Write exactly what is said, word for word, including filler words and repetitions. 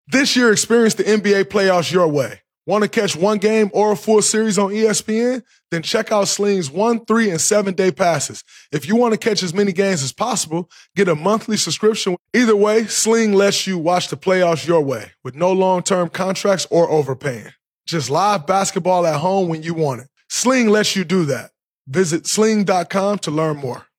This year, experience the N B A playoffs your way. Want to catch one game or a full series on E S P N? Then check out Sling's one, three, and seven-day passes. If you want to catch as many games as possible, get a monthly subscription. Either way, Sling lets you watch the playoffs your way with no long-term contracts or overpaying. Just live basketball at home when you want it. Sling lets you do that. Visit sling dot com to learn more.